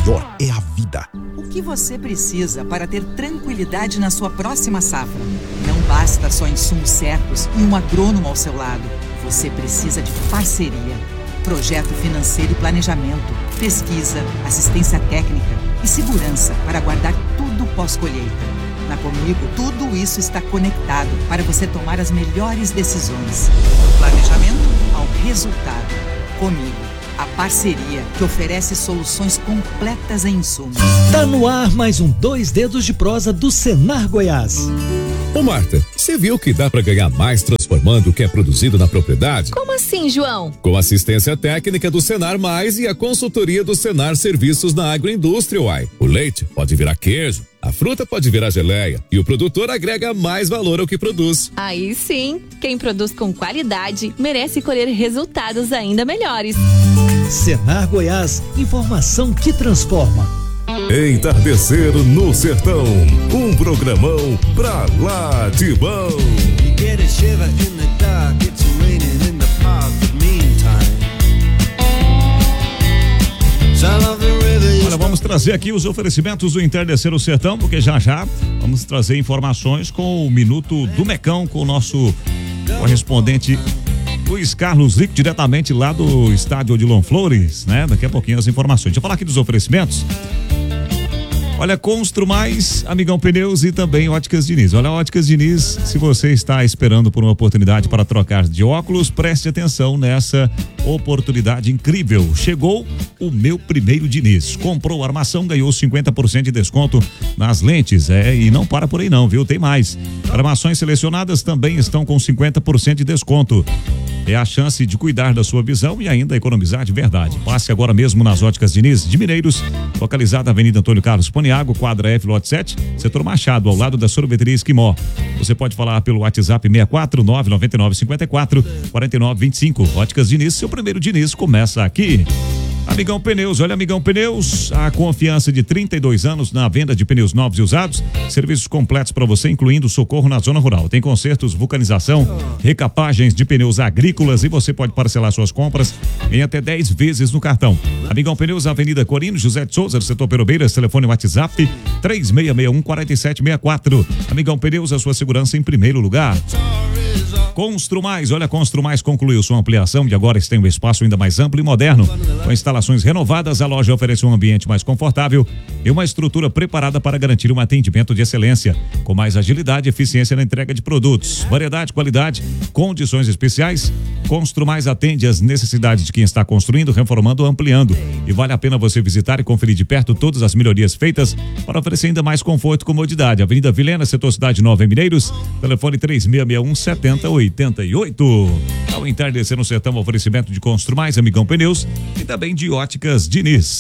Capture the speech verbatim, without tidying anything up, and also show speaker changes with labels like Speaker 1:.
Speaker 1: melhor é a vida.
Speaker 2: O que você precisa para ter tranquilidade na sua próxima safra? Não basta só insumos certos e um agrônomo ao seu lado. Você precisa de parceria, projeto financeiro e planejamento, pesquisa, assistência técnica e segurança para guardar tudo pós-colheita. Na Comigo, tudo isso está conectado para você tomar as melhores decisões. Do planejamento ao resultado. Comigo, a parceria que oferece soluções completas em insumos.
Speaker 3: Tá no ar mais um Dois Dedos de Prosa do Senar Goiás.
Speaker 4: Ô Marta, você viu que dá para ganhar mais transformando o que é produzido na propriedade?
Speaker 5: Como assim, João?
Speaker 4: Com assistência técnica do Senar Mais e a consultoria do Senar Serviços na Agroindústria, uai. O leite pode virar queijo, a fruta pode virar geleia e o produtor agrega mais valor ao que produz.
Speaker 5: Aí sim, quem produz com qualidade merece colher resultados ainda melhores.
Speaker 3: Senar Goiás, informação que transforma.
Speaker 6: Entardecer no Sertão, um programão pra lá de bom.
Speaker 7: Olha, vamos trazer aqui os oferecimentos do Entardecer no Sertão, porque já já vamos trazer informações com o Minuto do Mecão, com o nosso correspondente Luiz Carlos Rico, diretamente lá do estádio Odilon Flores, né? Daqui a pouquinho as informações. Deixa eu falar aqui dos oferecimentos. Olha, Constru Mais, Amigão Pneus e também Óticas Diniz. Olha, Óticas Diniz, se você está esperando por uma oportunidade para trocar de óculos, preste atenção nessa oportunidade incrível. Chegou o meu primeiro Diniz. Comprou a armação, ganhou cinquenta por cento de desconto nas lentes. É, e não para por aí não, viu? Tem mais. Armações selecionadas também estão com cinquenta por cento de desconto. É a chance de cuidar da sua visão e ainda economizar de verdade. Passe agora mesmo nas Óticas Diniz de Mineiros, localizada na Avenida Antônio Carlos Poniago, quadra F, lote sete, setor Machado, ao lado da Sorveteria Esquimó. Você pode falar pelo WhatsApp seis quatro nove nove nove cinco quatro quatro nove dois cinco. Óticas Diniz, seu primeiro Diniz começa aqui. Amigão Pneus, olha, Amigão Pneus, a confiança de trinta e dois anos na venda de pneus novos e usados, serviços completos para você, incluindo socorro na zona rural. Tem consertos, vulcanização, recapagens de pneus agrícolas e você pode parcelar suas compras em até dez vezes no cartão. Amigão Pneus, Avenida Corino, José de Souza, do setor Perobeiras, telefone WhatsApp três seis seis um quatro sete seis quatro. Amigão Pneus, a sua segurança em primeiro lugar. Constru Mais, olha, Constru Mais concluiu sua ampliação e agora tem um espaço ainda mais amplo e moderno. Com instalações renovadas, a loja oferece um ambiente mais confortável e uma estrutura preparada para garantir um atendimento de excelência, com mais agilidade e eficiência na entrega de produtos. Variedade, qualidade, condições especiais. Constru Mais atende às necessidades de quem está construindo, reformando ou ampliando. E vale a pena você visitar e conferir de perto todas as melhorias feitas para oferecer ainda mais conforto e comodidade. Avenida Vilhena, setor Cidade Nova, em Mineiros, telefone três seis seis um sete zero oito oito. Ao Entardecer no Sertão, oferecimento de Constru Mais, Amigão Pneus e também de Óticas Diniz.